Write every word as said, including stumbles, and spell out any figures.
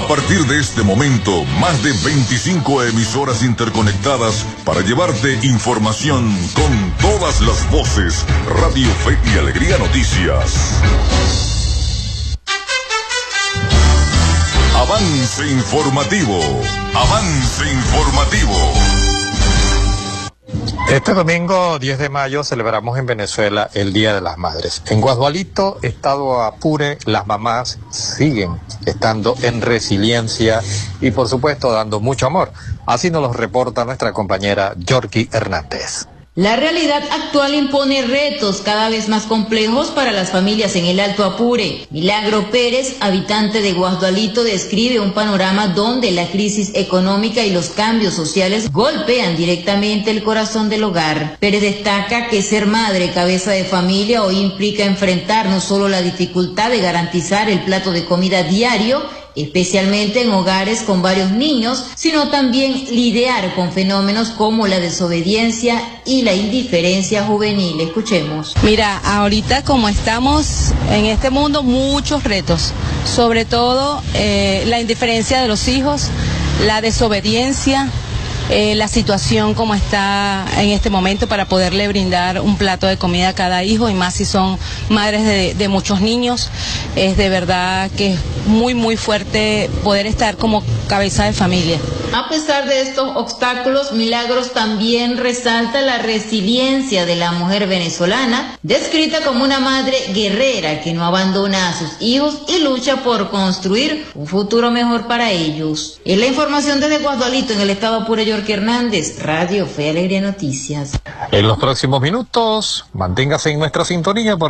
partir de este momento, más de veinticinco emisoras interconectadas para llevarte información con todas las voces. Radio Fe y Alegría Noticias. Avance informativo. Avance informativo. Este domingo diez de mayo celebramos en Venezuela el Día de las Madres. En Guasdualito, estado Apure, las mamás siguen estando en resiliencia y por supuesto dando mucho amor. Así nos lo reporta nuestra compañera Yorky Hernández. La realidad actual impone retos cada vez más complejos para las familias en el Alto Apure. Milagro Pérez, habitante de Guasdualito, describe un panorama donde la crisis económica y los cambios sociales golpean directamente el corazón del hogar. Pérez destaca que ser madre, cabeza de familia, hoy implica enfrentar no solo la dificultad de garantizar el plato de comida diario, especialmente en hogares con varios niños, sino también lidiar con fenómenos como la desobediencia y la indiferencia juvenil. Escuchemos. Mira, ahorita como estamos en este mundo, muchos retos, sobre todo eh, la indiferencia de los hijos, la desobediencia, Eh, la situación como está en este momento para poderle brindar un plato de comida a cada hijo, y más si son madres de, de muchos niños. Es de verdad que es muy muy fuerte poder estar como cabeza de familia. A pesar de estos obstáculos, Milagros también resalta la resiliencia de la mujer venezolana, descrita como una madre guerrera que no abandona a sus hijos y lucha por construir un futuro mejor para ellos. Es la información desde Guasdualito, en el estado Apure. Yorky Hernández, Radio Fe y Alegría Noticias. En los próximos minutos, manténgase en nuestra sintonía. Por